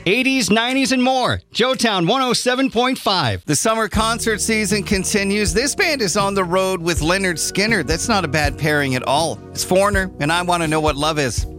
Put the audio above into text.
80s, 90s, and more. Joetown 107.5. The summer concert season continues. This band is on the road with Leonard Skinner. That's not a bad pairing at all. It's Foreigner, and I Want to Know What Love Is.